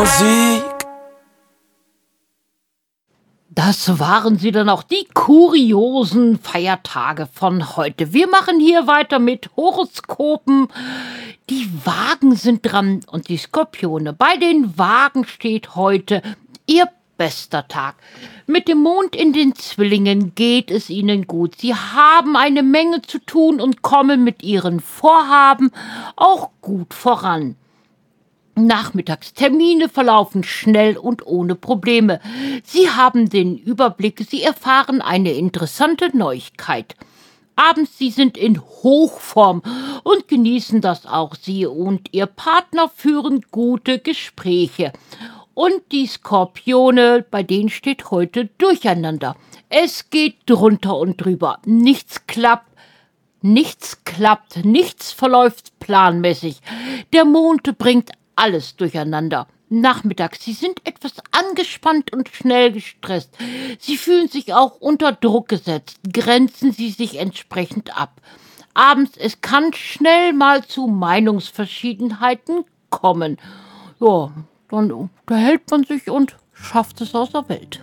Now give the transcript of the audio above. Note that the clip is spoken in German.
Musik. Das waren sie dann auch, die kuriosen Feiertage von heute. Wir machen hier weiter mit Horoskopen. Die Wagen sind dran und die Skorpione. Bei den Wagen steht heute ihr bester Tag. Mit dem Mond in den Zwillingen geht es ihnen gut. Sie haben eine Menge zu tun und kommen mit ihren Vorhaben auch gut voran. Nachmittagstermine verlaufen schnell und ohne Probleme. Sie haben den Überblick, Sie erfahren eine interessante Neuigkeit. Abends, Sie sind in Hochform und genießen das auch. Sie und Ihr Partner führen gute Gespräche. Und die Skorpione, bei denen steht heute Durcheinander. Es geht drunter und drüber. Nichts klappt, nichts verläuft planmäßig. Der Mond bringt alles durcheinander. Nachmittags, Sie sind etwas angespannt und schnell gestresst. Sie fühlen sich auch unter Druck gesetzt. Grenzen Sie sich entsprechend ab. Abends, es kann schnell mal zu Meinungsverschiedenheiten kommen. Ja, dann unterhält man sich und schafft es aus der Welt.